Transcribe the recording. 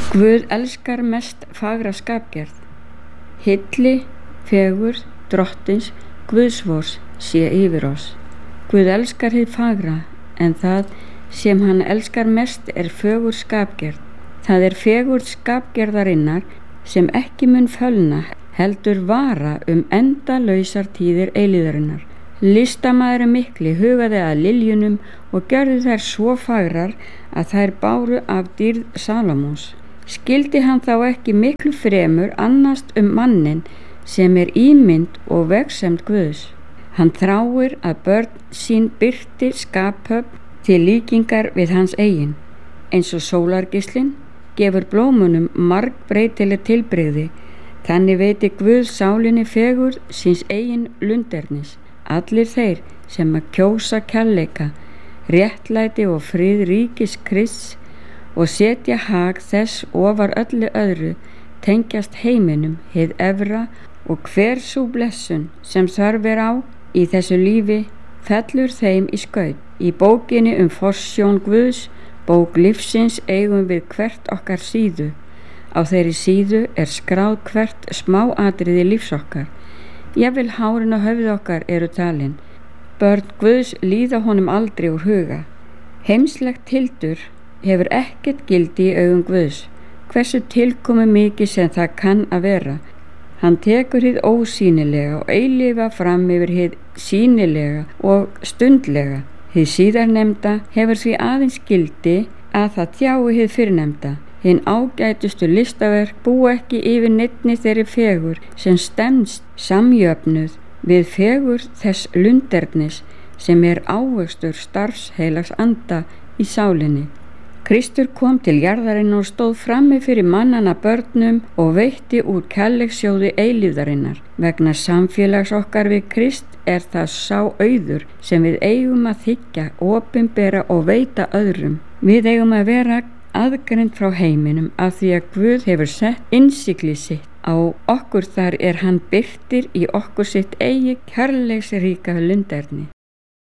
Guð elskar mest fagra skapgerð. Hylli, fegurð, drottins, Guðsvors sé yfir oss. Guð elskar hið fagra, en það sem hann elskar mest er fögur skapgerð. Það er fegurð skapgerðarinnar sem ekki mun fölna, heldur vara endalausar tíðir eilíðarinnar. Listamaðurinn mikli hugaði að liljunum og gjörði þær svo fagrar að þær báru af dýrð Salómons. Skildi hann þá ekki miklu fremur annast manninn sem er ímynd og vegsemd Guðs. Hann þráir að börn sín birti skaphöfn til líkingar við hans eigin. Eins og sólargeislinn gefur blómunum margbreytileg tilbrigði, þannig veiti Guð sálinni fegurð síns eigin lundernis. Allir þeir sem að kjósa kærleika, réttlæti og frið ríkis Krists og setja hag þess ofar öllu öðru tengjast heiminum hið efra, og hver sú blessun sem þörf er á í þessu lífi fellur þeim í skaut. Í bókinni forsjón Guðs, bók lífsins, eigum við hvert okkar síðu. Á þeirri síðu er skráð hvert smáatriði lífs okkar. Jafnvel hárin á höfði okkar eru talin. Börn Guðs líða honum aldrei úr huga. Heimslegt tildur hefur ekkert gildi í augum Guðs, hversu tilkomi mikið sem það kann að vera. Hann tekur hið ósýnilega og eilífa fram yfir hið sýnilega og stundlega. Hið síðarnefnda hefur því aðeins gildi að það tjái hið fyrrnefnda. Hinn ágætustu listaverk búa ekki yfir neinni þeirri fegur sem stemst samjöfnuð við fegur þess lundernis sem er ávöxtur starfs heilags anda í sálinni. Kristur kom til jarðarinnar og stóð frammi fyrir mannanna börnum og veitti úr kærleiksjóði eilífðarinnar. Vegna samfélags okkar við Krist er það sá auður sem við eigum að þiggja, opinbera og veita öðrum. Við eigum að vera aðgreind frá heiminum af því að Guð hefur sett innsigli sitt á okkur, þar er hann birtir í okkur sitt eigi kærleiksríka lunderni.